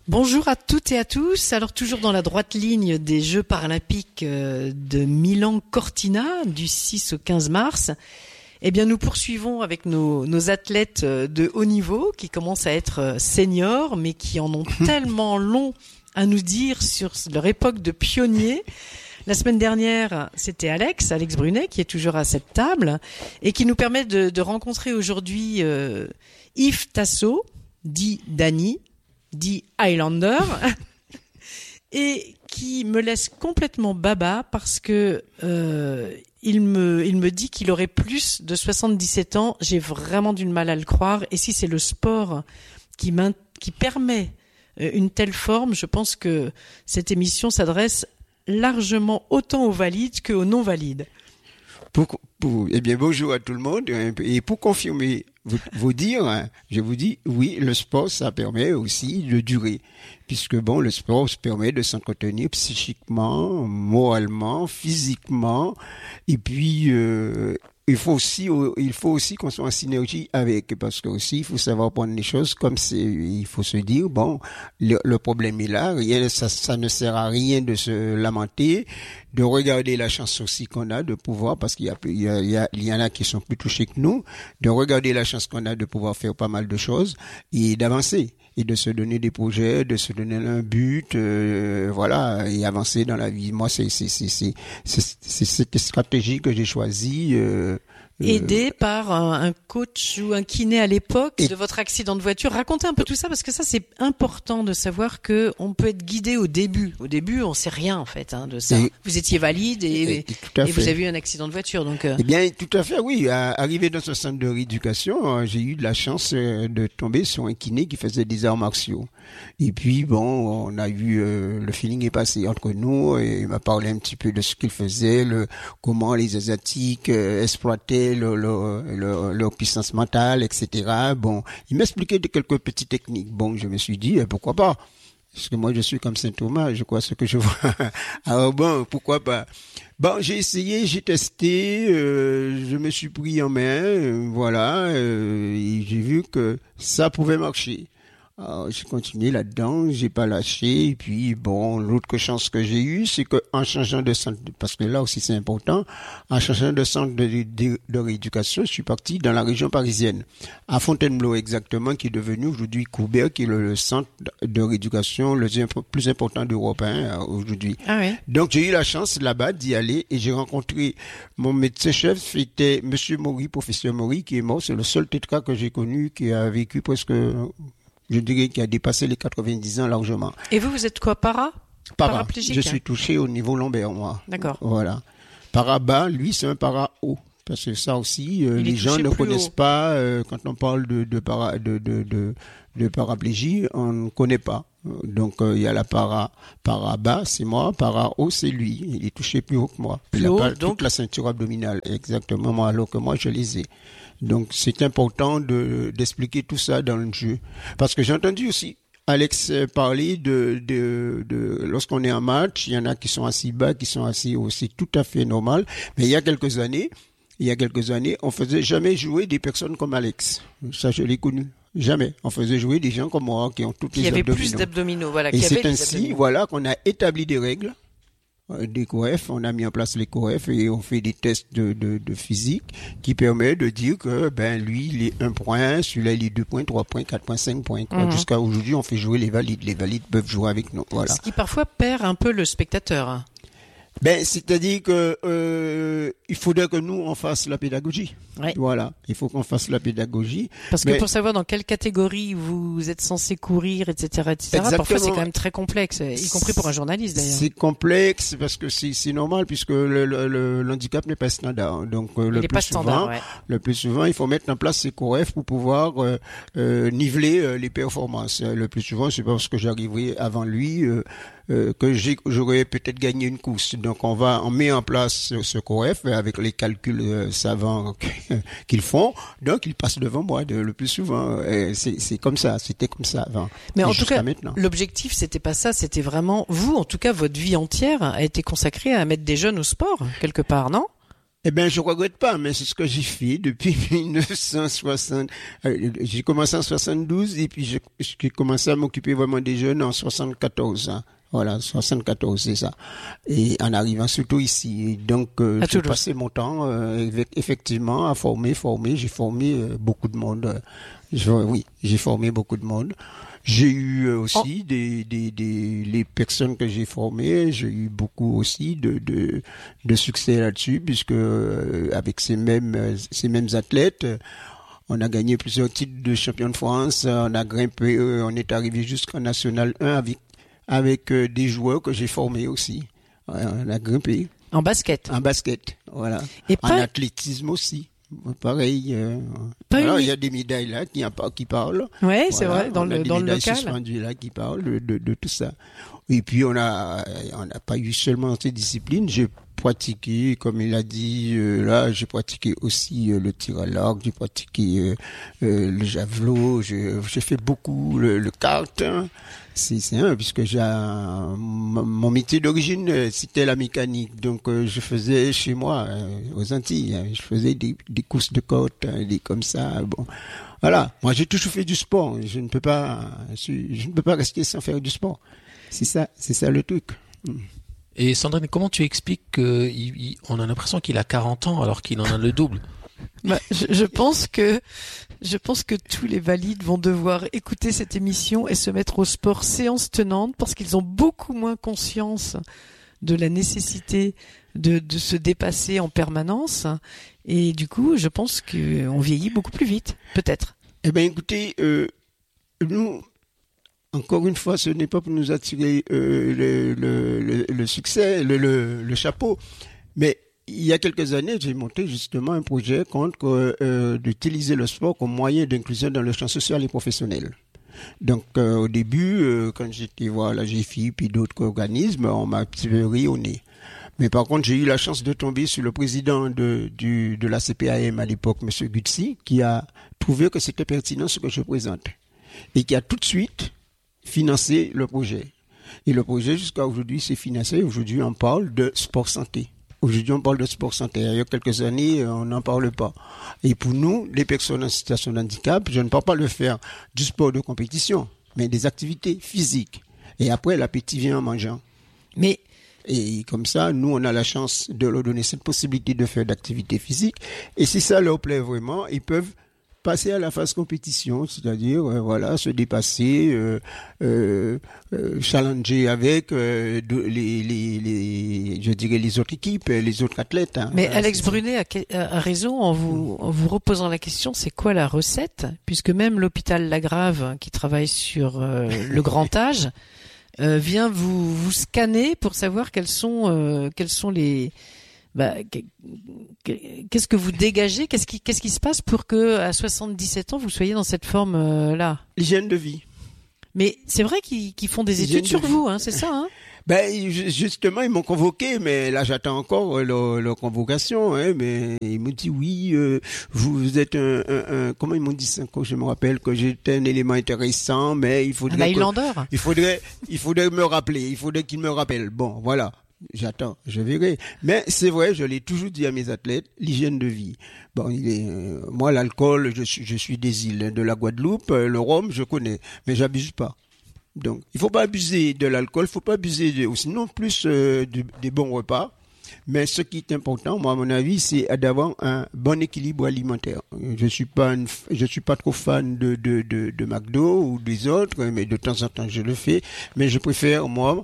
Bonjour à toutes et à tous. Alors toujours dans la droite ligne des Jeux paralympiques de Milan-Cortina du 6 au 15 mars, eh bien nous poursuivons avec nos athlètes de haut niveau qui commencent à être seniors mais qui en ont tellement long à nous dire sur leur époque de pionniers. La semaine dernière, c'était Alex Brunet qui est toujours à cette table et qui nous permet de rencontrer aujourd'hui Yves Tasso, dit Danny, dit Highlander, et qui me laisse complètement baba parce que il me dit qu'il aurait plus de 77 ans. J'ai vraiment du mal à le croire. Et si c'est le sport qui permet une telle forme, je pense que cette émission s'adresse largement autant aux valides qu'aux non-valides. Eh bien, bonjour à tout le monde. Et pour confirmer vos dires, je vous dis, oui, le sport, ça permet aussi de durer. Puisque bon, le sport permet de s'entretenir psychiquement, moralement, physiquement. Et puis, il faut aussi qu'on soit en synergie avec, parce que aussi, il faut savoir prendre les choses comme c'est. Il faut se dire, bon, le problème est là, ça ne sert à rien de se lamenter, de regarder la chance aussi qu'on a de pouvoir, parce qu'il y en a qui sont plus touchés que nous, de regarder la chance qu'on a de pouvoir faire pas mal de choses et d'avancer. Et de se donner des projets, de se donner un but, voilà, et avancer dans la vie. Moi, c'est cette stratégie que j'ai choisie. Aidé par un coach ou un kiné à l'époque de votre accident de voiture. Racontez un peu tout ça parce que ça c'est important de savoir que on peut être guidé au début. Au début, on sait rien en fait de ça. Vous étiez valide et vous avez eu un accident de voiture, donc. Eh bien, tout à fait, oui. Arrivé dans ce centre de rééducation, j'ai eu de la chance de tomber sur un kiné qui faisait des arts martiaux. Et puis bon, on a eu le feeling est passé entre nous et il m'a parlé un petit peu de ce qu'il faisait, comment les Asiatiques exploitaient leur puissance mentale, etc. Bon, il m'expliquait de quelques petites techniques. Bon, je me suis dit, pourquoi pas? Parce que moi, je suis comme Saint Thomas, je crois ce que je vois. Alors bon, pourquoi pas? Bon, j'ai essayé, j'ai testé, je me suis pris en main, voilà, et j'ai vu que ça pouvait marcher. Alors, j'ai continué là-dedans, j'ai pas lâché, et puis bon, l'autre chance que j'ai eue, c'est que en changeant de centre, parce que là aussi c'est important, en changeant de centre de rééducation, je suis parti dans la région parisienne, à Fontainebleau exactement, qui est devenu aujourd'hui Coubert, qui est le centre de rééducation le plus important d'Europe aujourd'hui. Ah oui. Donc j'ai eu la chance là-bas d'y aller, et j'ai rencontré mon médecin-chef, c'était Monsieur Maury, professeur Maury, qui est mort, c'est le seul tétra que j'ai connu qui a vécu presque... Je dirais qu'il a dépassé les 90 ans largement. Et vous êtes quoi, paraplégique? Je suis touché au niveau lombaire, moi. D'accord. Voilà. Para-bas, lui, c'est un para-haut. Parce que ça aussi, les gens ne connaissent pas, quand on parle de paraplégie, on ne connaît pas. Donc, il y a la para-bas, c'est moi, para-haut, c'est lui. Il est touché plus haut que moi. Il n'a pas toute la ceinture abdominale, exactement, alors que moi, je les ai. Donc, c'est important d'expliquer tout ça dans le jeu. Parce que j'ai entendu aussi Alex parler de lorsqu'on est en match, il y en a qui sont assis bas, qui sont assis haut. C'est tout à fait normal. Mais il y a quelques années, on faisait jamais jouer des personnes comme Alex. Ça, je l'ai connu. Jamais. On faisait jouer des gens comme moi, qui ont toutes les abdominaux. Il y avait plus d'abdominaux, voilà. Et c'est ainsi, voilà, qu'on a établi des règles. Des COEF, on a mis en place les COEF et on fait des tests de physique qui permet de dire que lui il est 1 point, celui-là il est 2 points, 3 points, 4 points, 5 points. Jusqu'à aujourd'hui on fait jouer les valides. Les valides peuvent jouer avec nous. Voilà. Ce qui parfois perd un peu le spectateur. C'est-à-dire que il faudrait que nous on fasse la pédagogie. Ouais. Voilà, il faut qu'on fasse la pédagogie. Parce que pour savoir dans quelle catégorie vous êtes censé courir, etc., parfois c'est quand même très complexe, y compris pour un journaliste d'ailleurs. C'est complexe parce que c'est normal puisque le handicap n'est pas standard. Donc le plus souvent, il faut mettre en place ces COEF pour pouvoir niveler les performances. Le plus souvent, c'est parce que j'arriverai avant lui. Que j'aurais peut-être gagné une course. Donc on met en place ce COEF avec les calculs savants qu'ils font. Donc ils passent devant moi le plus souvent. C'est comme ça, c'était comme ça avant. Mais en tout cas, l'objectif c'était pas ça, c'était vraiment vous, en tout cas votre vie entière a été consacrée à mettre des jeunes au sport quelque part, non? Eh ben, je regrette pas, mais c'est ce que j'ai fait depuis 1960. J'ai commencé en 72 et puis j'ai commencé à m'occuper vraiment des jeunes en 74. Hein. Voilà, 74, c'est ça. Et en arrivant surtout ici. Et donc, j'ai passé mon temps, effectivement, à former. J'ai formé beaucoup de monde. Oui, j'ai formé beaucoup de monde. J'ai eu aussi les personnes que j'ai formées, j'ai eu beaucoup aussi de succès là-dessus, puisque avec ces mêmes athlètes, on a gagné plusieurs titres de champion de France, on a grimpé, on est arrivé jusqu'en National 1 avec des joueurs que j'ai formés aussi. Ouais, on a grimpé. En basket. En basket, voilà. Et en athlétisme aussi. Pareil, il y a des médailles là qui parlent. Ouais, c'est vrai, dans le local. Suspendues là qui parlent de tout ça. Et puis on n'a pas eu seulement ces disciplines. J'ai pratiqué, comme il a dit là, j'ai pratiqué aussi le tir à l'arc, j'ai pratiqué le javelot, j'ai fait beaucoup le kart. Hein. C'est puisque mon métier d'origine c'était la mécanique, donc je faisais chez moi aux Antilles, hein, je faisais des courses de côte, des comme ça. Bon, voilà. Moi j'ai toujours fait du sport. Je ne peux pas rester sans faire du sport. C'est ça le truc. Et Sandrine, comment tu expliques qu'on a l'impression qu'il a 40 ans alors qu'il en a le double? Je pense que tous les valides vont devoir écouter cette émission et se mettre au sport séance tenante parce qu'ils ont beaucoup moins conscience de la nécessité de se dépasser en permanence. Et du coup, je pense qu'on vieillit beaucoup plus vite, peut-être. Eh ben, écoutez, nous, encore une fois, ce n'est pas pour nous attirer le succès, le chapeau, mais il y a quelques années, j'ai monté justement un projet contre d'utiliser le sport comme moyen d'inclusion dans le champ social et professionnel. Donc au début, quand j'étais voir la GFI puis d'autres organismes, on m'a un petit peu ri au nez. Mais par contre, j'ai eu la chance de tomber sur le président de la CPAM à l'époque, M. Gutsi, qui a trouvé que c'était pertinent ce que je présente et qui a tout de suite financé le projet. Et le projet, jusqu'à aujourd'hui, c'est financé. Aujourd'hui, on parle de sport santé. Aujourd'hui, on parle de sport santé. Il y a quelques années, on n'en parle pas. Et pour nous, les personnes en situation de handicap, je ne parle pas de faire du sport de compétition, mais des activités physiques. Et après, l'appétit vient en mangeant. Et comme ça, nous, on a la chance de leur donner cette possibilité de faire d'activités physiques. Et si ça leur plaît vraiment, ils peuvent passer à la phase compétition, c'est-à-dire se dépasser, challenger avec les autres équipes, les autres athlètes. Hein. Mais Alex Brunet a raison en vous reposant la question, c'est quoi la recette? Puisque même l'hôpital Lagrave, qui travaille sur le grand âge, vient vous scanner pour savoir quels sont les qu'est-ce que vous dégagez, qu'est-ce qui se passe pour que à 77 ans vous soyez dans cette forme là? L'hygiène de vie. Mais c'est vrai qu'ils font des études sur vous, hein, c'est ça, hein? Justement, ils m'ont convoqué, mais là j'attends encore leur convocation, hein, mais ils m'ont dit oui, vous êtes comment ils m'ont dit ça quand je me rappelle que j'étais un élément intéressant, mais il faudrait me rappeler, il faudrait qu'ils me rappellent. Bon, voilà. J'attends, je verrai. Mais c'est vrai, je l'ai toujours dit à mes athlètes, l'hygiène de vie. Bon, moi, l'alcool, je suis des îles, de la Guadeloupe, le rhum, je connais, mais j'abuse pas. Donc, il faut pas abuser de l'alcool, il faut pas abuser sinon plus des bons repas. Mais ce qui est important, moi, à mon avis, c'est d'avoir un bon équilibre alimentaire. Je suis pas trop fan de McDo ou des autres, mais de temps en temps, je le fais. Mais je préfère, moi,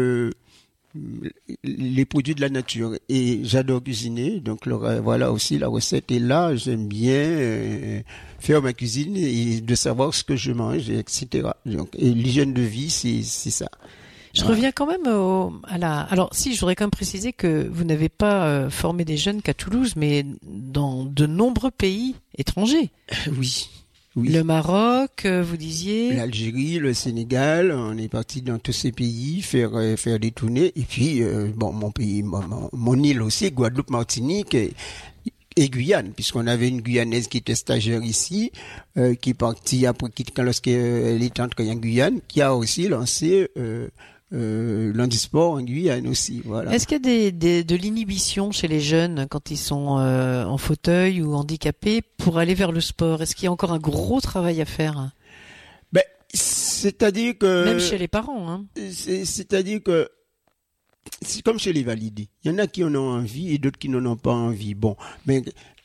les produits de la nature, et j'adore cuisiner, donc voilà aussi la recette est là. J'aime bien faire ma cuisine et de savoir ce que je mange, etc. Donc, et l'hygiène de vie, c'est ça. Je reviens quand même alors si je voudrais quand même préciser que vous n'avez pas formé des jeunes qu'à Toulouse, mais dans de nombreux pays étrangers. Oui. Le Maroc, vous disiez. L'Algérie, le Sénégal, on est parti dans tous ces pays faire des tournées. Et puis, mon pays, mon île aussi, Guadeloupe, Martinique et Guyane, puisqu'on avait une Guyanaise qui était stagiaire ici, qui est partie après, lorsqu'elle est entrée en Guyane, qui a aussi lancé l'handisport en Guyane aussi. Voilà. Est-ce qu'il y a de l'inhibition chez les jeunes quand ils sont en fauteuil ou handicapés pour aller vers le sport? Est-ce qu'il y a encore un gros travail à faire? Ben, c'est-à-dire que Même chez les parents, hein. C'est-à-dire que c'est comme chez les validés. Il y en a qui en ont envie et d'autres qui n'en ont pas envie. Bon, mais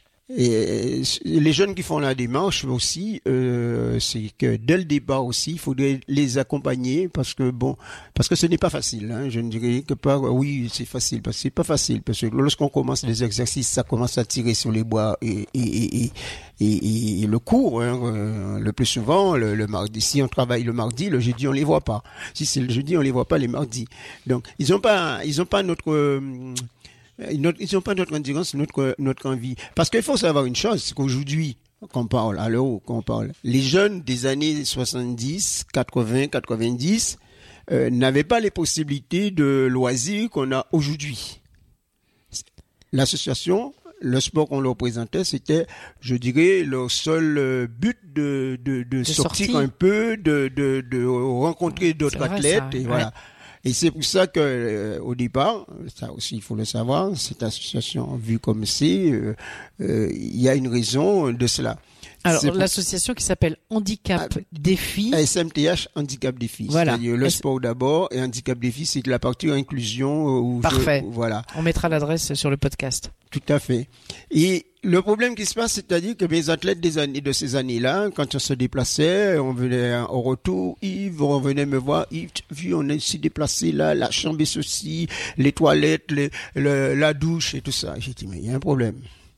les jeunes qui font la démarche aussi, c'est que dès le départ aussi, il faudrait les accompagner parce que ce n'est pas facile. Hein. Je ne dirais que pas, oui, c'est facile, parce que c'est pas facile parce que lorsqu'on commence les exercices, ça commence à tirer sur les bois et le cours, hein, le plus souvent, le mardi. Si on travaille le mardi, le jeudi on les voit pas. Si c'est le jeudi, on les voit pas les mardis. Donc ils ont pas notre ils n'ont pas notre endurance, notre envie. Parce qu'il faut savoir une chose, c'est qu'aujourd'hui, qu'on parle, les jeunes des années 70, 80, 90, n'avaient pas les possibilités de loisirs qu'on a aujourd'hui. L'association, le sport qu'on leur présentait, c'était, je dirais, leur seul but de sortir un peu, de rencontrer d'autres athlètes, ça, et voilà. Ouais. Et c'est pour ça que au départ, ça aussi il faut le savoir, cette association vue comme c'est, il y a une raison de cela. Alors l'association qui s'appelle Handicap Défi. SMTH Handicap Défi. Voilà. C'est-à-dire le sport d'abord et Handicap Défi, c'est la partie inclusion. Parfait. Voilà. On mettra l'adresse sur le podcast. Tout à fait. Et le problème qui se passe, c'est-à-dire que mes athlètes de ces années-là, quand on se déplaçait, on venait au retour, Yves, on venait me voir, Yves, vu, on est ici déplacé là, la chambre est ceci, les toilettes, la douche et tout ça. J'ai dit, mais il y a un problème.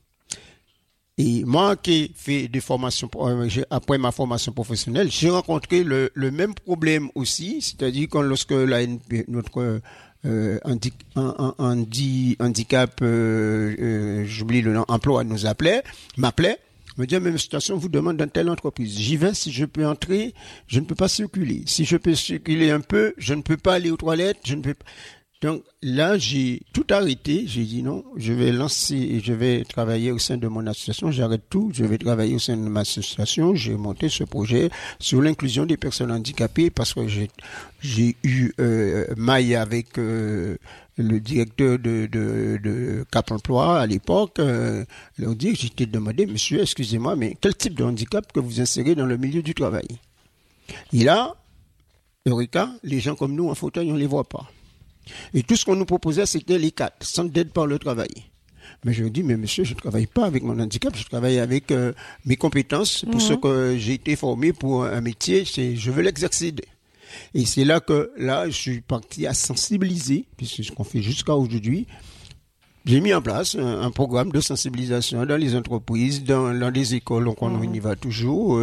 Et moi qui ai fait des formations, après ma formation professionnelle, j'ai rencontré le même problème aussi, c'est-à-dire quand lorsque notre handicap, j'oublie le nom, emploi m'appelait, me dit, même situation vous demande dans telle entreprise. J'y vais, si je peux entrer, je ne peux pas circuler. Si je peux circuler un peu, je ne peux pas aller aux toilettes, je ne peux pas. Donc là, j'ai tout arrêté. J'ai dit non, je vais travailler au sein de mon association. J'arrête tout. Je vais travailler au sein de ma association. J'ai monté ce projet sur l'inclusion des personnes handicapées parce que j'ai eu maille avec le directeur de Cap Emploi à l'époque. Leur dire, j'étais demandé, monsieur, excusez-moi, mais quel type de handicap que vous insérez dans le milieu du travail? Et là, Eureka, les gens comme nous en fauteuil, on les voit pas. Et tout ce qu'on nous proposait, c'était les 4, sans d'aide par le travail. Mais je lui dis, mais monsieur, je ne travaille pas avec mon handicap, je travaille avec mes compétences pour ce que j'ai été formé pour un métier, je veux l'exercer. Et c'est là que je suis parti à sensibiliser, puisque c'est ce qu'on fait jusqu'à aujourd'hui. J'ai mis en place un programme de sensibilisation dans les entreprises, dans les écoles, donc on y va toujours,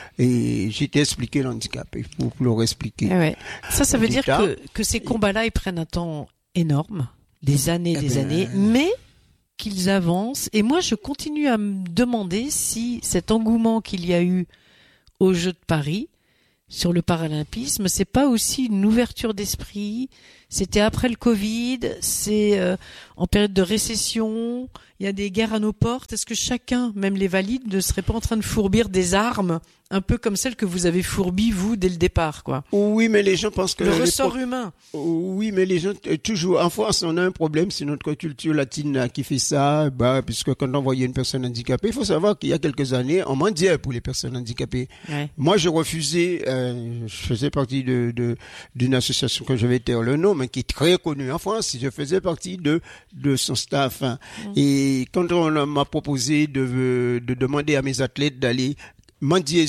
et j'ai expliqué l'handicap, pour leur expliquer. Ouais. Ça veut dire que ces combats-là, ils prennent un temps énorme, des années, mais qu'ils avancent. Et moi, je continue à me demander si cet engouement qu'il y a eu aux Jeux de Paris, sur le paralympisme, c'est pas aussi une ouverture d'esprit. C'était après le Covid, c'est en période de récession, il y a des guerres à nos portes. Est-ce que chacun, même les valides, ne serait pas en train de fourbir des armes, un peu comme celles que vous avez fourbies, vous, dès le départ, quoi? Oui, mais les gens pensent que... Le ressort humain. Oui, mais les gens, toujours, en France, on a un problème, c'est notre culture latine qui fait ça, puisque quand on voyait une personne handicapée, il faut savoir qu'il y a quelques années, on mendiait pour les personnes handicapées. Ouais. Moi, je refusais, je faisais partie d'une association que je vais taire le nom, mais qui est très connue en France. Je faisais partie de son staff. Hein. Et quand on m'a proposé de demander à mes athlètes d'aller mendier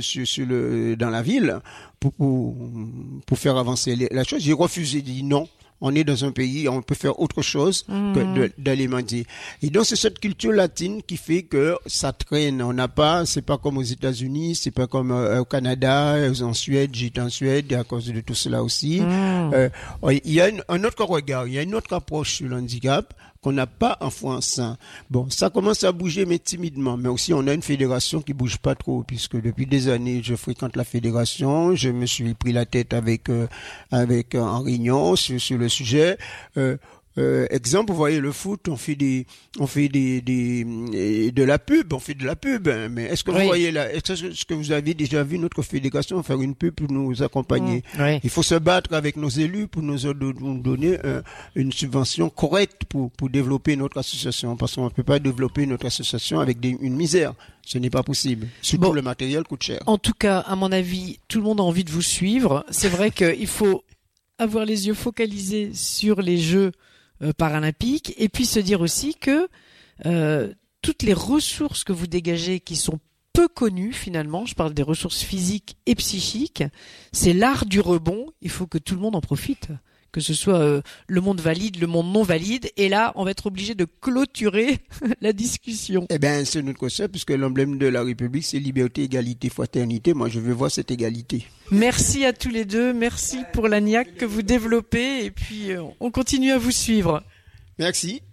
dans la ville pour faire avancer la chose, j'ai refusé, dit non. On est dans un pays, on peut faire autre chose que d'aller mendier. Et donc, c'est cette culture latine qui fait que ça traîne. C'est pas comme aux États-Unis, c'est pas comme au Canada, en Suède, j'étais en Suède, à cause de tout cela aussi. Il y a un autre regard, il y a une autre approche sur le handicap qu'on n'a pas en France. Bon, ça commence à bouger, mais timidement. Mais aussi, on a une fédération qui bouge pas trop, puisque depuis des années, je fréquente la fédération. Je me suis pris la tête avec Henri Rignon sur le sujet. exemple, vous voyez le foot, on fait de la pub, hein, mais est-ce que vous voyez là, est-ce que vous avez déjà vu notre fédération faire une pub pour nous accompagner? Oui. Il faut se battre avec nos élus pour nous donner une subvention correcte pour développer notre association, parce qu'on ne peut pas développer notre association avec une misère. Ce n'est pas possible. Surtout le matériel coûte cher. En tout cas, à mon avis, tout le monde a envie de vous suivre. C'est vrai qu'il faut avoir les yeux focalisés sur les Jeux paralympiques et puis se dire aussi que toutes les ressources que vous dégagez qui sont peu connues finalement, je parle des ressources physiques et psychiques, c'est l'art du rebond. Il faut que tout le monde en profite. Que ce soit le monde valide, le monde non valide. Et là, on va être obligé de clôturer la discussion. Eh bien, c'est notre concept, puisque l'emblème de la République, c'est liberté, égalité, fraternité. Moi, je veux voir cette égalité. Merci à tous les deux. Merci pour l'ANIAC que vous développez. Et puis, on continue à vous suivre. Merci.